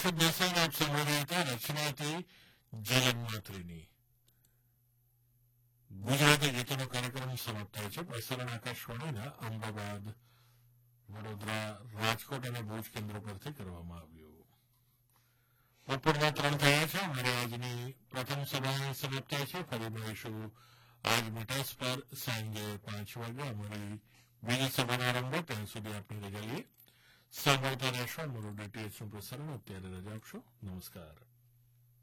અશ્વત દેસાઈને આપ સાંભળી હતા. રચના હતી જગન્નાથની. ગુજરાતી ગીતોનો કાર્યક્રમ સમાપ્ત થાય છે. પ્રસારણ આકાશવાણીના અમદાવાદ, વડોદરા, રાજકોટ અને ભુજ કેન્દ્રો પરથી કરવામાં આવ્યું. બપોરના 3 થયા છે. અમારી આજની પ્રથમ સભા સમાપ્ત થાય છે. ફરી મળીશું આજ મીટર્સ પર સાંજે 5 વાગે અમારી બીજી સભાનો આરંભ. ત્યાં સુધી આપની રજા લઈએ. સાંભળતા રહેશો. અમારું ડીટીએચનું પ્રસારણ. અત્યારે રજા આપશો. નમસ્કાર.